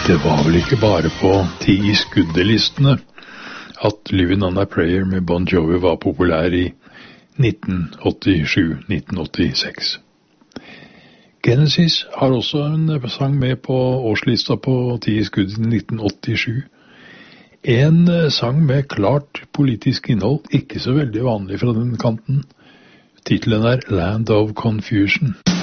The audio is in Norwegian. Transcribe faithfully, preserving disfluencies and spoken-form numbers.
Det var vel ikke bare på ti i skuddelistene at Livin' on a Prayer med Bon Jovi var populær i nitten åttisju nitten åttiseks. Genesis har også en sang med på årslista på ti i skuddet i nitten åttisju. En sang med klart politisk innhold, ikke så veldig vanlig fra den kanten. Titelen er Land of Confusion.